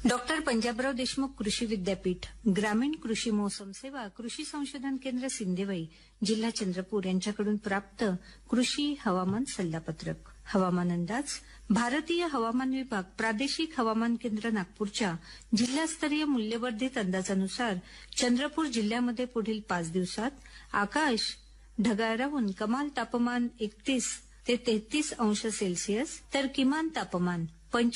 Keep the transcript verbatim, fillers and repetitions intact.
Doctor Panjabrao Deshmukh कृषी विद्यापीठ, ग्रामीण कृषी मोसम सेवा, कृषी संशोधन केंद्र सिंदेवाई, जिल्हा चंद्रपूर यांच्याकडून प्राप्त कृषी हवामान सल्लापत्रक. हवामान अंदाज. भारतीय हवामान विभाग प्रादेशिक हवामान केंद्र नागपूरच्या जिल्हास्तरीय मूल्यवर्धित अंदाजानुसार चंद्रपूर जिल्ह्यामध्ये पुढील पाच दिवसात आकाश ढगाळ राहून कमाल तापमान एकतीस ते तेहतीस अंश सेल्सिअस तर किमान तापमान